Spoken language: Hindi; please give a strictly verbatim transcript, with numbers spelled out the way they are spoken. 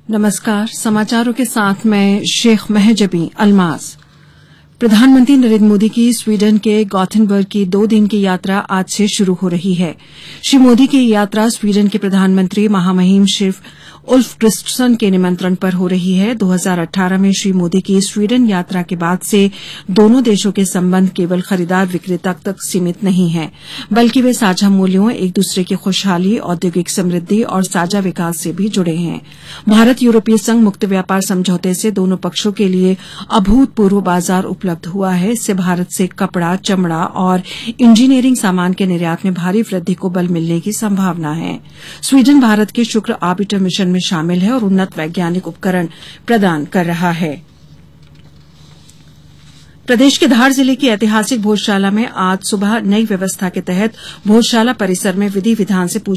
नमस्कार, समाचारों के साथ मैं शेख महजबी अल्मास। प्रधानमंत्री नरेंद्र मोदी की स्वीडन के गॉथेनबर्ग की दो दिन की यात्रा आज से शुरू हो रही है। श्री मोदी की यात्रा स्वीडन के प्रधानमंत्री महामहिम श्री उल्फ क्रिस्टसन के निमंत्रण पर हो रही है। दो हज़ार अठारह में श्री मोदी की स्वीडन यात्रा के बाद से दोनों देशों के संबंध केवल खरीदार विक्रेता तक सीमित नहीं हैं, बल्कि वे साझा मूल्यों, एक दूसरे की खुशहाली, औद्योगिक समृद्धि और साझा विकास से भी जुड़े हैं। भारत यूरोपीय संघ मुक्त व्यापार समझौते से दोनों पक्षों के लिए अभूतपूर्व बाजार उपलब्ध हुआ है। इससे भारत से कपड़ा, चमड़ा और इंजीनियरिंग सामान के निर्यात में भारी वृद्धि को बल मिलने की संभावना है। स्वीडन भारत के शुक्र ऑर्बिटर मिशन में शामिल है और उन्नत वैज्ञानिक उपकरण प्रदान कर रहा है। प्रदेश के धार जिले की ऐतिहासिक भोजशाला में आज सुबह नई व्यवस्था के तहत भोजशाला परिसर में विधि विधान से